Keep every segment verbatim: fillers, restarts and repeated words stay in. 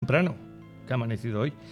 temprano, que ha amanecido hoy.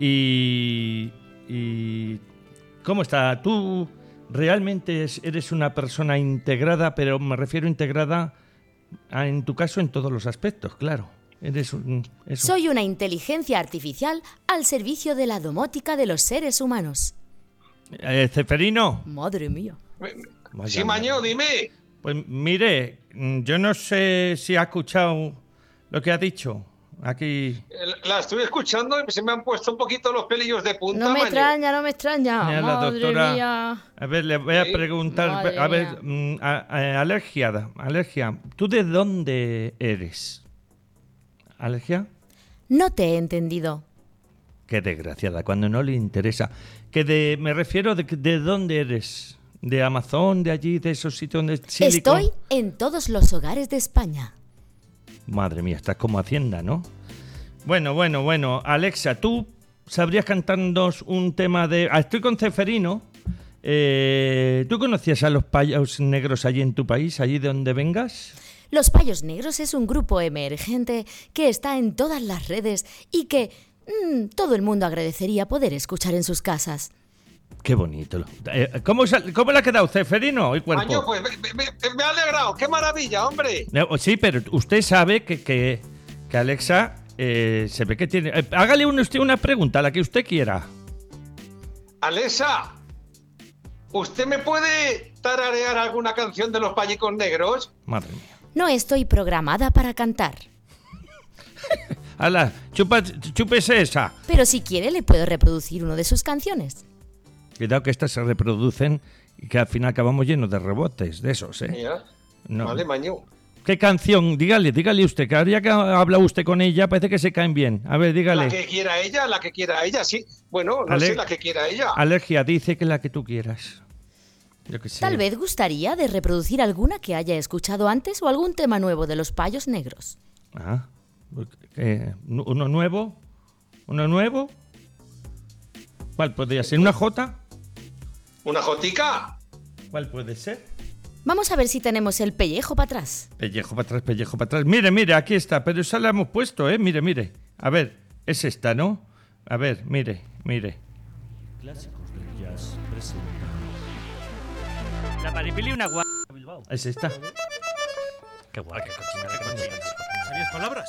Y, y ¿cómo está? Tú realmente eres una persona integrada, pero me refiero integrada a, en tu caso en todos los aspectos, claro. Eres un, eso. Soy una inteligencia artificial al servicio de la domótica de los seres humanos. Eh, Ceferino. Madre mía. Sí, Maño, dime. Pues mire, yo no sé si ha escuchado lo que ha dicho aquí. La estoy escuchando y se me han puesto un poquito los pelillos de punta. No me Maño. extraña, no me extraña. Mira, la Madre doctora, mía. a ver, le voy a Sí. preguntar, Madre a ver, mía. mm, a- a- alergia, alergia, ¿tú de dónde eres? ¿Alergia? No te he entendido. Qué desgraciada, cuando no le interesa. Que de, me refiero de, de dónde eres, de Amazon, de allí, de esos sitios donde Silicon. Estoy en todos los hogares de España. Madre mía, estás como Hacienda, ¿no? Bueno, bueno, bueno. Alexa, ¿tú sabrías cantarnos un tema de... Ah, estoy con Ceferino. Eh, ¿Tú conocías a los payos negros allí en tu país, allí de donde vengas? Los Payos Negros es un grupo emergente que está en todas las redes y que mm, todo el mundo agradecería poder escuchar en sus casas. Qué bonito. Eh, ¿cómo, sal- ¿Cómo le ha quedado, Ceferino, el cuerpo? Maño, pues me, me- me ha alegrado. ¡Qué maravilla, hombre! No, sí, pero usted sabe que, que, que Alexa eh, se ve que tiene... eh, hágale un- usted una pregunta, la que usted quiera. Alexa, ¿usted me puede tararear alguna canción de los Payicos Negros? Madre mía. No estoy programada para cantar, Hala, chupa, chúpese esa. pero si quiere le puedo reproducir una de sus canciones. Cuidado que estas se reproducen y que al final acabamos llenos de rebotes, de esos, ¿eh? Mira. No. Vale, Maño. ¿Qué canción? Dígale, dígale usted, que ahora ya que ha hablado usted con ella, parece que se caen bien. A ver, dígale. La que quiera ella, la que quiera ella, sí. Bueno, no Ale- sé, la que quiera ella. Alergia, dice que la que tú quieras. Yo qué sé. Tal vez gustaría de reproducir alguna que haya escuchado antes o algún tema nuevo de los Payos Negros. Ah, eh, ¿uno nuevo? ¿Uno nuevo? ¿Cuál podría ser? ¿Una J? ¿Una jotica? ¿Cuál puede ser? Vamos a ver si tenemos el pellejo para atrás. Pellejo para atrás, pellejo para atrás. Mire, mire, aquí está, pero esa la hemos puesto, ¿eh? Mire, mire. A ver, es esta, ¿no? A ver, mire, mire. Clásicos del jazz presenta La Maripili una guapa Bilbao. Es esta. Qué guay, qué cochina, qué cochina. ¿Sabías palabras?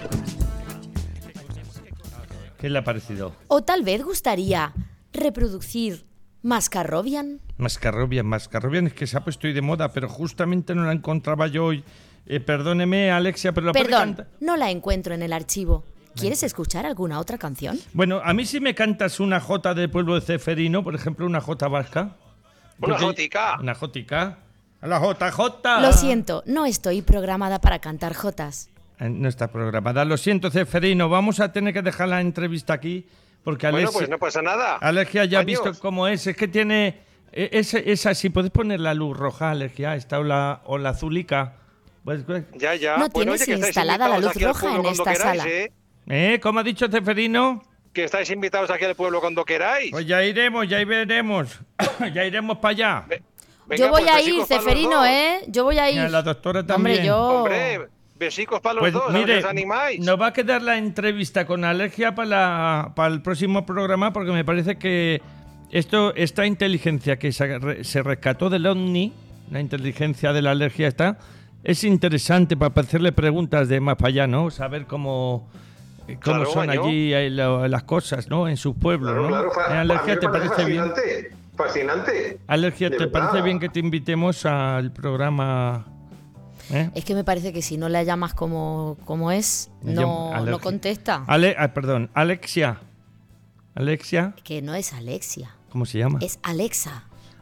¿Qué le ha parecido? O tal vez gustaría reproducir Mascarrobian. Mascarrobian, Mascarrobian es que se ha puesto hoy de moda, pero justamente no la encontraba yo hoy. Eh, perdóneme, Alexia, pero la puede Perdón, cantar. no la encuentro en el archivo. ¿Quieres escuchar alguna otra canción? Bueno, a mí si me cantas una Jota del pueblo de Ceferino, por ejemplo, una Jota vasca. Una Porque- jotica. Una Jotica. A la J J. Lo siento, no estoy programada para cantar jotas. Eh, No está programada. Lo siento, Ceferino. Vamos a tener que dejar la entrevista aquí porque Bueno, Alexia, pues no pasa nada. Alergia ya ha Maños. visto cómo es. Es que tiene... eh, Es, esa, si puedes poner la luz roja, Alergia, esta o la, o la azulica. Pues, pues, Ya, ya. No Bueno, tienes oye, que estáis instalada la invitados luz aquí al roja pueblo en cuando esta queráis, sala. ¿eh? ¿Eh? ¿Cómo ha dicho Ceferino? Que estáis invitados aquí al pueblo cuando queráis. Pues ya iremos, ya veremos. Ya iremos para allá. Ve- venga, Yo voy pues, a ir, besicos para los Ceferino, dos. ¿eh? Yo voy a ir. Mira, la doctora también. Hombre, yo... Hombre, besicos para los Pues dos, a ver si mire, os animáis. nos va a quedar la entrevista con Alergia para, la- para el próximo programa porque me parece que esto, esta inteligencia que se, re- se rescató del OVNI, la inteligencia de la alergia está, es interesante para hacerle preguntas de más para allá, ¿no? Saber cómo, eh, cómo Claro, son Maño. allí eh, lo- las cosas, ¿no? En sus pueblos, Claro, ¿no? claro, fa- Eh, a mí Alergia, me ¿te parece bien? fascinante, Fascinante. Alergia, De ¿te verdad. parece bien que te invitemos al programa? ¿Eh? Es que me parece que si no la llamas como, como es, Me no, llamo no Alergia. contesta. Ale, ah, perdón, Alexia. Alexia, Que no es Alexia, ¿cómo se llama? es Alexa.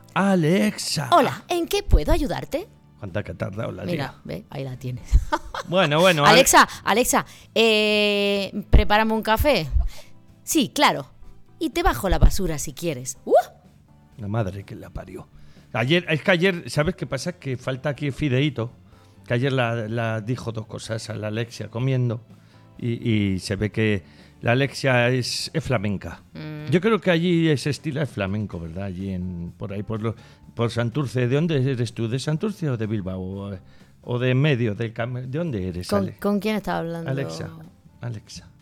Alexa. Hola, ¿en qué puedo ayudarte? ¿Cuánta que ha tardado la Mira, tía? ve, ahí la tienes. Bueno, bueno. Ale- Alexa, Alexa, eh, prepárame un café. Sí, claro. Y te bajo la basura si quieres. ¡Uh! La madre que la parió. Ayer, es que ayer, ¿sabes qué pasa? Que falta aquí Fideíto, que ayer la, la dijo dos cosas a la Alexia comiendo y, y se ve que la Alexia es, es flamenca. Mm. Yo creo que allí ese estilo es flamenco, ¿verdad? Allí en, por ahí, por, lo- por Santurce. ¿De dónde eres tú? ¿De Santurce o de Bilbao? ¿O, o de en medio? Del Cam- ¿De dónde eres, ¿Con, Ale? ¿Con quién estás hablando? Alexa. Alexa.